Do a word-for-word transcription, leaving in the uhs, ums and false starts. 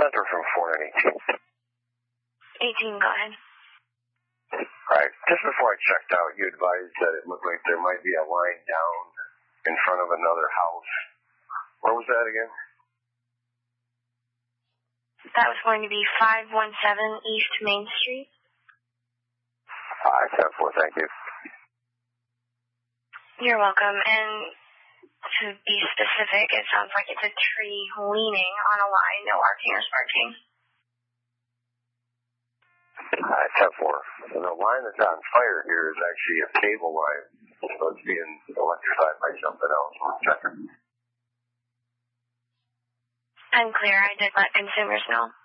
Center from four ninety-two. eighteen, go ahead. Right. Just before I checked out, you advised that it looked like there might be a line down in front of another house. Where was that again? That was going to be five one seven East Main Street. five ten four, thank you. You're welcome. And to be specific, it sounds like it's a tree leaning on a line, no arcing or sparking. five ten four. So the line that's on fire here is actually a cable line. So it's being electrified by something else. We're checking. I'm clear. I did let consumers know.